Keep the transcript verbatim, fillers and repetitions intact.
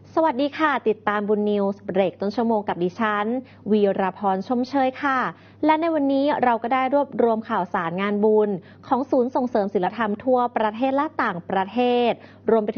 สวัสดีค่ะติดตามบุญนิวส์เบรกต้นชั่วโมงกับดิฉันวีรพรชมเชยค่ะและในวันนี้เราก็ได้รวบรวมข่าวสารงานบุญของศูนย์ส่งเสริมศิลธรรมทั่วประเทศและต่างประเทศรวมไป